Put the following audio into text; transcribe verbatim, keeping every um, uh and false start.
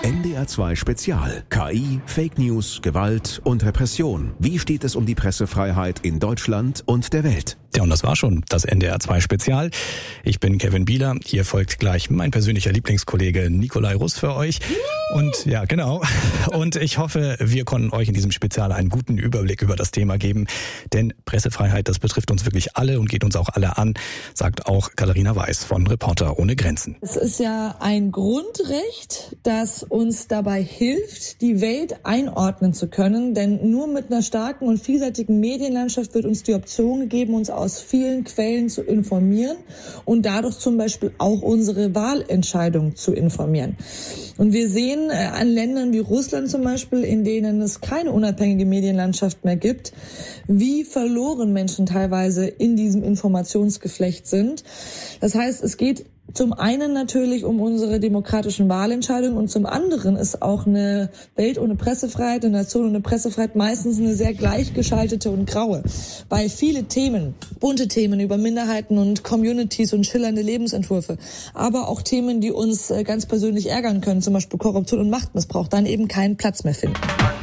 N D R zwei Spezial. K I, Fake News, Gewalt und Repression. Wie steht es um die Pressefreiheit in Deutschland und der Welt? Ja, und das war schon das N D R zwei Spezial. Ich bin Kevin Bieler. Hier folgt gleich mein persönlicher Lieblingskollege Nikolai Russ für euch. Und ja, genau. Und ich hoffe, wir konnten euch in diesem Spezial einen guten Überblick über das Thema geben. Denn Pressefreiheit, das betrifft uns wirklich alle und geht uns auch alle an, sagt auch Katharina Weiß von Reporter ohne Grenzen. Es ist ja ein Grundrecht, das uns dabei hilft, die Welt einordnen zu können. Denn nur mit einer starken und vielseitigen Medienlandschaft wird uns die Option gegeben, uns aus vielen Quellen zu informieren und dadurch zum Beispiel auch unsere Wahlentscheidung zu informieren. Und wir sehen äh, an Ländern wie Russland zum Beispiel, in denen es keine unabhängige Medienlandschaft mehr gibt, wie verloren Menschen teilweise in diesem Informationsgeflecht sind. Das heißt, es geht zum einen natürlich um unsere demokratischen Wahlentscheidungen und zum anderen ist auch eine Welt ohne Pressefreiheit, eine Nation ohne Pressefreiheit meistens eine sehr gleichgeschaltete und graue. Weil viele Themen, bunte Themen über Minderheiten und Communities und schillernde Lebensentwürfe, aber auch Themen, die uns ganz persönlich ärgern können, zum Beispiel Korruption und Machtmissbrauch, dann eben keinen Platz mehr finden.